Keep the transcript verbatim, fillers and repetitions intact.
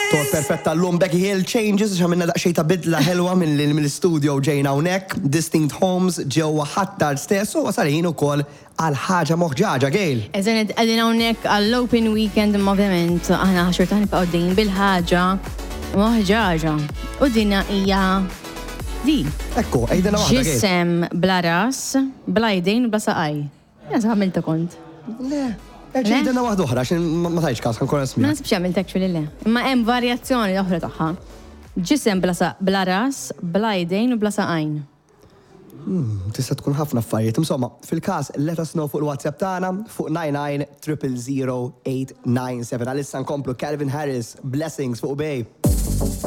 Tot perfetta l-lum Becky Hill Changes, xamilna daqxej ta' bidla ħelwa mill-studio ġejna hawnhekk, Distinct Homes ġewwa ħattar stess u wasalin ukoll għal ħaġa moħġaġa Gail. Eżen qegħdin hawnhekk għall-Open Weekend ovvjament aħna ħaxurta nibqgħu din bil-ħaġa moħġaġa. U dinha hija di. Ekku, ejdena waħda Gail. Ġisem bla ras, bla jdejn bla saqaj. Jazza għamilta kont. Le. Ejdena waħda oħra, xin ma tajċ kas, kan konna Ma smija. nasibx għamilt actually le. Imma hemm varjazzjoni oħra tagħha. Ġisem bla sa- bla ras, bla jdejn u bla saqajn. Tista' tkun ħafna affarijiet. Insomma, fil-każ let us know fuq il-WhatsApp tagħna fuq nine nine zero zero zero eight nine seven. Għalissa nkomplu Calvin Harris, Blessings fuq Bay.